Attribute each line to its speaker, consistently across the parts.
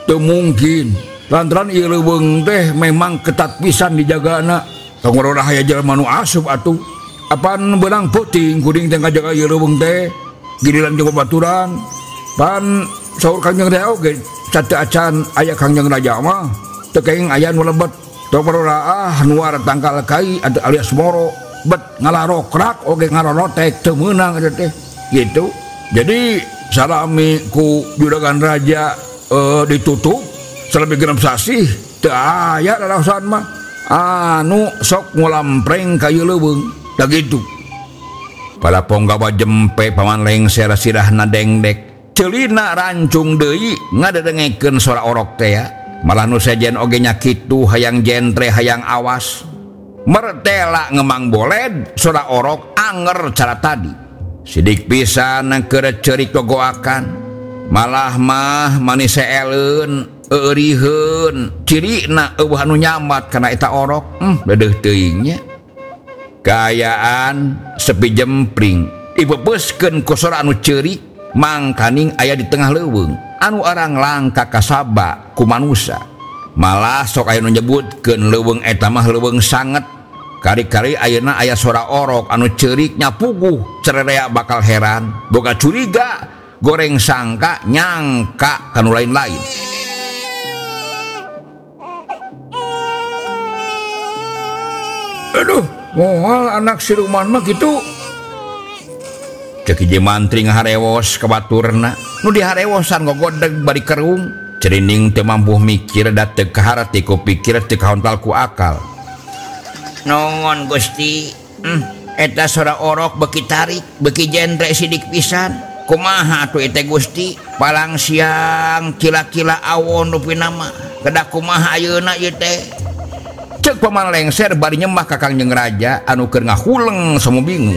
Speaker 1: teu mungkin lantaran ieu leuweung teh memang ketat pisan dijagana tong urang aya jelema nu asup atuh apaan beunang peuting kuring teh ngajaga ieu leuweung teh giliran jeung babaturan pan saur Kangjeng Raja oge cateu acan aya Kangjeng Raja mah teu kenging aya nu lebet tong urang nuar tangkal kai alias moro bet ngalarokrak oge ngaronotek teu meunang eta teh gitu. Jadi salami ku juragan raja ditutup selebih genep sasih teu aya raraosan mah anu sok ngulampreng ka ieu leuweung da gitu. Pada ponggawa jempe paman lengser sirahna dengdek ceulina rancung deui ngadedengekeun sora orok teh ya. Malah nu sejen oge nya kitu hayang jentre hayang awas mertela ngemang boled sora orok anger cara tadi sidik pisan keur ceurik gogoakan malah mah manis eleun euriheun cirina eueuh anu nyamat kana eta orok dedeuh teuing nya kaayaan sepi jempring dipepeuskeun ku sora anu ceurik mangkaning aya di tengah leuweung anu arang langka kasaba ku manusia malah sok aya nu nyebutkeun leuweung eta mah leuweung sanget kari-kari ayeuna aya sora orok anu ceurik nya puguh cererea bakal heran boga curiga goreng sangka nyangka kanu lain-lain. Aduh moal anak siluman mah kitu cek ieu mantri ngaharewos ka baturna nu diharewosan gogodeg bari kerung cerining teu mampu mikir da teu kaharti ku pikir teu kahontal ku akal. Nongon Gusti eta sora orok beki tarik beki jentre sidik pisan kumaha atuh eta Gusti palang siang kila-kila awon rupina mah kedah kumaha ayeuna ieu teh cek paman lengser bari nyembah ka Kangjeng Raja anu keur ngahuleng samu bingung.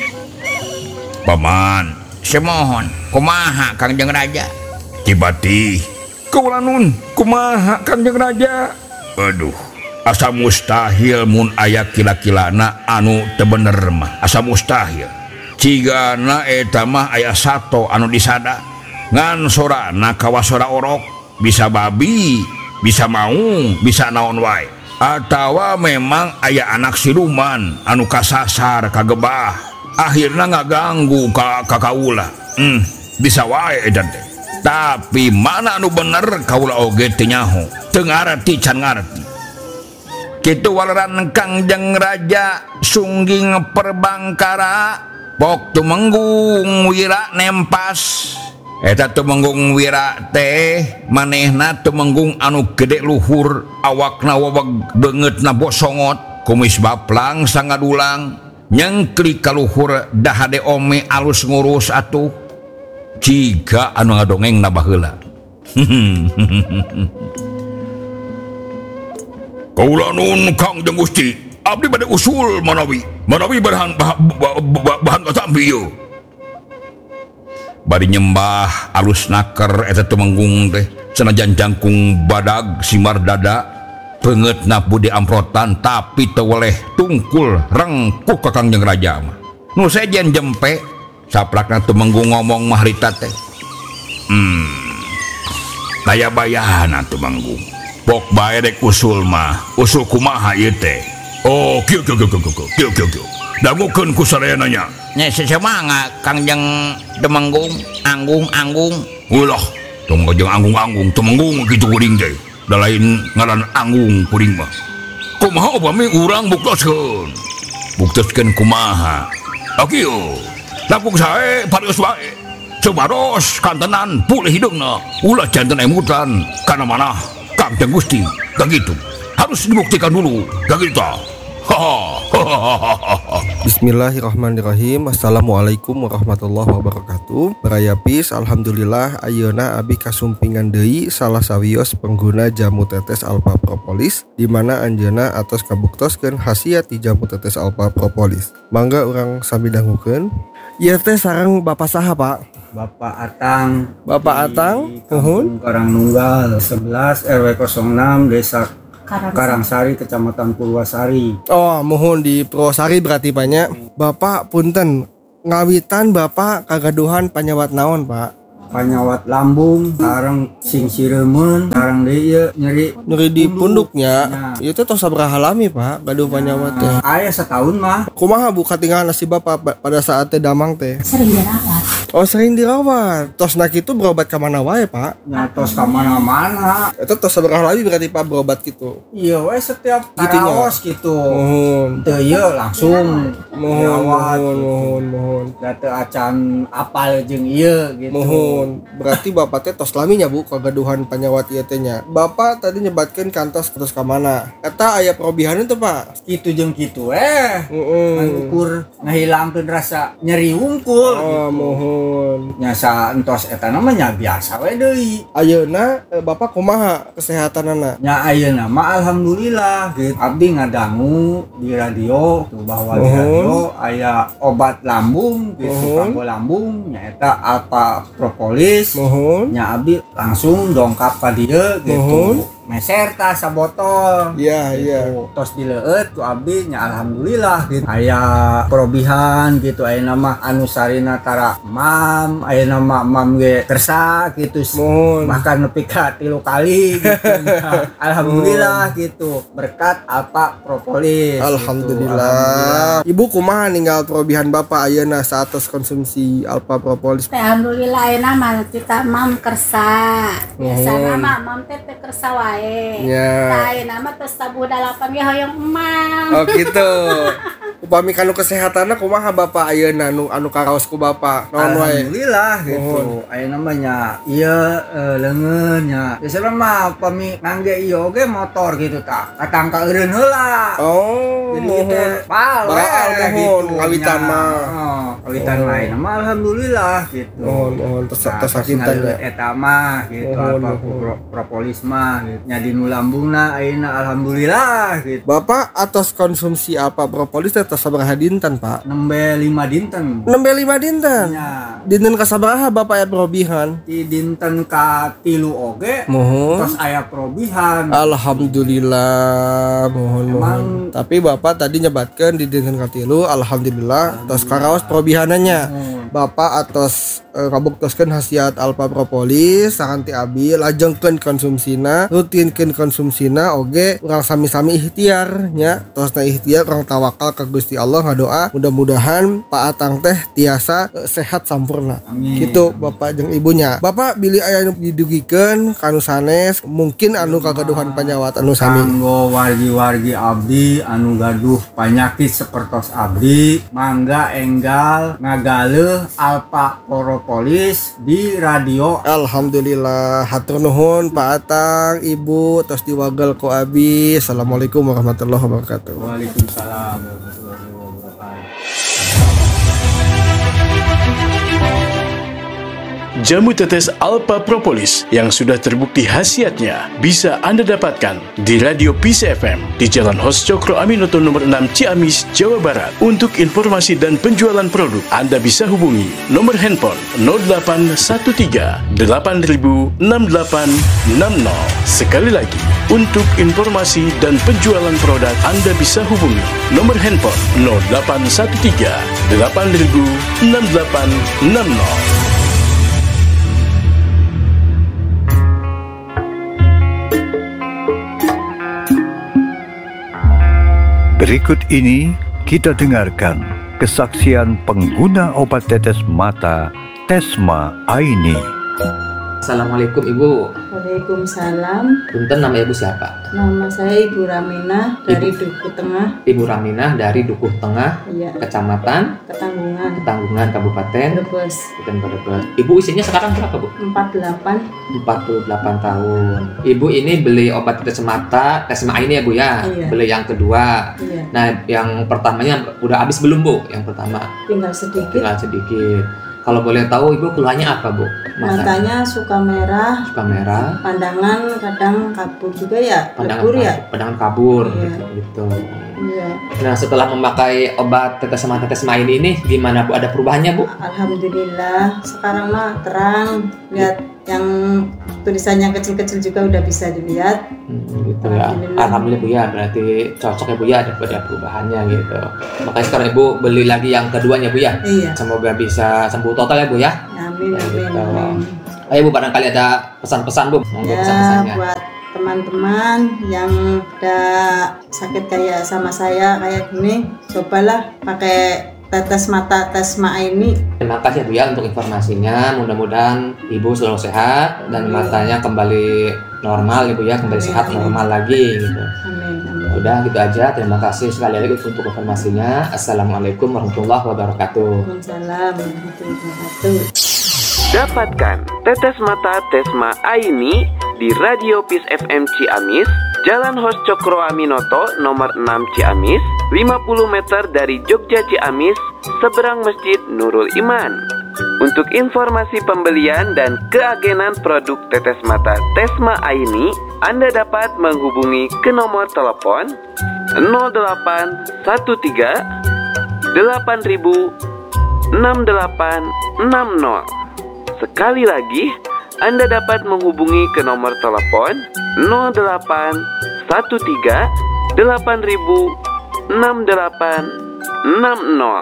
Speaker 1: Paman semohon kumaha Kangjeng Raja tibati kaula nun kumaha Kangjeng Raja. Aduh asa mustahil mun aya kila-kilana anu teu bener mah asa mustahil cigana eta mah aya sato anu disada ngan sorana kawas sora orok bisa babi bisa maung bisa naon wae atawa memang aya anak siluman anu kasasar kagebah akhirna ngaganggu ka kaula bisa wae edan teh tapi mana anu bener kaula oge teu nyaho teu ngarti can ngarti kitu waleran Kangjeng Raja sungging perbangkara pok tumenggung wira nempas eta tumenggung wira teh manehna tumenggung anu gede luhur awakna wawag beungeutna bosongot kumis baplang sangadulang nyengkli ka luhur dahade ome alus ngurus atuh jiga anu ngadongengna baheula. Kaula nun Kangjeng Gusti abdi bade usul manawi bahan katampi ieu bari nyembah alus naker eta tumenggung teh sanajan jangkung badag simar dada beungeutna budi amprotan tapi teu weleh tungkul rengkuh ka Kangjeng Raja mah nu sejen jempe saprakna tumenggung ngomong mah harita teh daya-bayana tumenggung pok bae dek usul mah usul kumaha ieu teh oh kieu dangukeun ku sareana nya nya sesemanga Kangjeng Tumenggung anggung ulah tong jeung anggung Tumenggung kitu kuring teh da lain ngaran anggung kuring mah kumaha upami urang buktoskeun kumaha kieu lapuk sae parios wae cobaros kantenan pulih hidungna ulah janten emutan kana manah Kangjeng Gusti begitu harus dibuktikan dulu begitu.
Speaker 2: Bismillahirrahmanirrahim. Assalamualaikum warahmatullahi wabarakatuh. Barayapis alhamdulillah ayeuna abi kasumpingan deui salah sawios pengguna jamu tetes alpha propolis di mana anjeunna atos kabuktoskeun khasiat ti jamu tetes alpha propolis. Mangga urang sami dangukeun. Ieu teh sareng Bapak saha, Pak?
Speaker 3: Bapak Atang.
Speaker 2: Bapak Atang, nuhun.
Speaker 3: Karangnunggal 11 RW 06 Desa Karangsari Kecamatan Purwasari.
Speaker 2: Oh, mohon di Purwasari berarti banyak. Bapak punten, ngawitan Bapak kagaduhan panyawat naon, Pak?
Speaker 3: panyawat lambung, sareng sing siremen, sareng deui nyeri
Speaker 2: di punduknya. Ieu teh tos sabaraha lami Pak gaduh panyawat teh?
Speaker 3: Aya setahun mah.
Speaker 2: Kumaha Bu katinggalan si Bapak pada saat teh damang teh?
Speaker 4: Sering dirawat.
Speaker 2: Oh sering dirawat. Tos nak itu berobat ke mana wae Pak?
Speaker 3: Nyatos ka mana-mana.
Speaker 2: Itu tos sabaraha lami berarti Pak berobat gitu?
Speaker 3: Iya we setiap
Speaker 2: Gitu nya?
Speaker 3: karaos gitu.
Speaker 2: Mohon.
Speaker 3: Teu ieu langsung dirawat.
Speaker 2: Mohon.
Speaker 3: Da teu acan apal jeung ieu gitu.
Speaker 2: Mohon. Berarti Bapak teh tos lami nya Bu kagaduhan panyawat ieu teh nya. Bapak tadi nyebatkeun kantos ka mana? Eta aya perobihan itu Pak?
Speaker 3: Kitu jeung kitu ukur ngahilangkeun rasa nyeri wungkul
Speaker 2: Oh,
Speaker 3: gitu.
Speaker 2: mohon.
Speaker 3: Nya saentos eta namanya biasa we deui.
Speaker 2: Ayeuna Bapak kumaha kesehatanana?
Speaker 3: Nya ayeuna mah alhamdulillah gitu. Abdi ngadangu di radio tuh bahwa di radio aya obat lambung gitu, kanggo lambung nyaeta Alpha Propolis. Nya abdi langsung dongkap ka dieu gitu. Meser tah sabotol.
Speaker 2: Iya.
Speaker 3: Tos dileueut ku abdi nya alhamdulillah gitu. Aya perobihan gitu ayeuna mah anu sarina tara mam, ayeuna mah mam ge kersa gitu. Bahkan nepi ka 3 kali gitu. Alhamdulillah gitu. Berkat Alpha Propolis.
Speaker 2: Alhamdulillah. Ibu kumaha ninggal perobihan Bapak ayeuna saatos konsumsi Alpha Propolis?
Speaker 4: Alhamdulillah ayeuna mah kita mam kersa. Biasana mah mam teh kersa wae. Ayeuna mah tos tabuh dalapan ge hoyong emang.
Speaker 2: Oh gitu. Upami kanu kesehatanna kumaha Bapak ayeuna anu karaos ku Bapak? Naon wae?
Speaker 3: Alhamdulillah gitu. Ayeuna mah nya ieu leungeun nya. Biasana mah upami ngangge ieu ge motor gitu tah. Katangka eureun heula.
Speaker 2: Oh,
Speaker 3: jadi teh pal
Speaker 2: gitu. Ngawitan mah.
Speaker 3: Kawitan lain mah alhamdulillah gitu.
Speaker 2: Mohon tos sakinten
Speaker 3: eta mah gitu. Apa propolis mah gitu. Nya dinu lambungna ayeuna alhamdulillah gitu.
Speaker 2: Bapak atas konsumsi apa propolis teh sabaraha dinten Pak?
Speaker 3: Nembe 5 dinten.
Speaker 2: Nembe 5 dinten?
Speaker 3: Ya.
Speaker 2: Dinten ka sabaraha Bapak aya perobihan?
Speaker 3: Di dinten ka 3 oge. Terus aya perobihan.
Speaker 2: Alhamdulillah. Mohon. Tapi Bapak tadi nyebatkeun di dinten ka 3 alhamdulillah tos karaos perobihananya. Bapak atos kabuktoskeun khasiat Alpha Propolis sakanti abi lajengkeun konsumsina, rutinkeun konsumsina oge urang sami-sami ikhtiar nya. Tosna ikhtiar urang tawakal ka Gusti Allah ngadoa mudah-mudahan Pak Atang teh tiasa sehat sampurna.
Speaker 3: Amin.
Speaker 2: Gitu Bapak jeung ibunya. Bapak bilih aya anu didugikeun kanu sanes mungkin anu kagaduhan panyawat anu sami.
Speaker 3: Kanggo wargi-wargi abdi anu gaduh panyakit sapertos abdi mangga enggal ngagaleuh Alpha Propolis di radio.
Speaker 2: Alhamdulillah, hatur nuhun Pak Atang, Ibu, tos diwagel ku abi. Assalamualaikum warahmatullahi wabarakatuh.
Speaker 3: Waalaikumsalam warahmatullahi wabarakatuh.
Speaker 5: Jamu tetes Alpha Propolis yang sudah terbukti khasiatnya bisa Anda dapatkan di Radio Peace FM di Jalan Hos Cokro Aminoto nomor 6 Ciamis, Jawa Barat. Untuk informasi dan penjualan produk, Anda bisa hubungi nomor handphone 0813 8000 6860. Sekali lagi, untuk informasi dan penjualan produk, Anda bisa hubungi nomor handphone 0813 8000 6860.
Speaker 6: Berikut ini kita dengarkan kesaksian pengguna obat tetes mata Tesma Aini.
Speaker 7: Assalamualaikum Ibu.
Speaker 8: Waalaikumsalam.
Speaker 7: Punten, nama Ibu siapa?
Speaker 8: Nama saya Ibu Raminah dari Dukuh Tengah.
Speaker 7: Ibu Raminah dari Dukuh Tengah,
Speaker 8: Iya.
Speaker 7: Kecamatan
Speaker 8: Ketanggungan,
Speaker 7: Kabupaten
Speaker 8: Brebes.
Speaker 7: Brebes. Ibu usianya sekarang berapa, Bu?
Speaker 8: 48.
Speaker 7: 48 tahun. Ibu ini beli obat tetes mata Tesma Aini ya, Bu ya?
Speaker 8: Iya.
Speaker 7: Beli yang kedua.
Speaker 8: Iya.
Speaker 7: Nah, yang pertamanya udah habis belum, Bu? Yang pertama
Speaker 8: Tinggal sedikit.
Speaker 7: tinggal sedikit. Kalau boleh tahu Ibu keluhannya apa, Bu?
Speaker 8: Matanya suka merah.
Speaker 7: Suka merah.
Speaker 8: Pandangan kadang kabur juga ya. Lebur ya.
Speaker 7: Pandangan kabur.
Speaker 8: Iya.
Speaker 7: Gitu.
Speaker 8: Iya.
Speaker 7: Nah, setelah memakai obat tetes mata Tesma ini gimana, Bu? Ada perubahannya, Bu?
Speaker 8: Alhamdulillah. Sekarang mah terang. Lihat yang tulisannya kecil-kecil juga udah bisa dilihat.
Speaker 7: Gitu ya. Alhamdulillah, Bu ya. Berarti cocok ya, Bu ya, ada perubahannya gitu. Makanya sekarang Ibu beli lagi yang keduanya, Bu ya.
Speaker 8: Iya.
Speaker 7: Semoga bisa sembuh total ya, Bu ya.
Speaker 8: Amin.
Speaker 7: Ya,
Speaker 8: Amin.
Speaker 7: gitu.
Speaker 8: Amin.
Speaker 7: Ayo Bu, barangkali ada pesan-pesan Bu, monggo pesan-pesannya.
Speaker 8: Buat teman-teman yang ada sakit kayak sama saya kayak gini, cobalah pakai tetes mata Tesma ini.
Speaker 7: Terima kasih Bu ya untuk informasinya. Mudah-mudahan Ibu selalu sehat dan matanya kembali normal Ibu ya, kembali sehat normal lagi gitu.
Speaker 8: Amin.
Speaker 7: Udah gitu aja. Terima kasih sekali lagi untuk informasinya. Assalamualaikum warahmatullahi wabarakatuh.
Speaker 8: Waalaikumsalam warahmatullahi wabarakatuh.
Speaker 9: Dapatkan tetes mata Tesma Aini di Radio Peace FM Ciamis, Jalan Hos Cokro Aminoto nomor 6 Ciamis, 50 meter dari Jogja Ciamis, seberang Masjid Nurul Iman. Untuk informasi pembelian dan keagenan produk tetes mata Tesma Aini, Anda dapat menghubungi ke nomor telepon 0813 8000 6860. Sekali lagi, Anda dapat menghubungi ke nomor telepon 0813 8000 6860.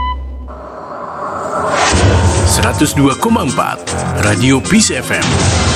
Speaker 5: 102,4 Radio Peace FM.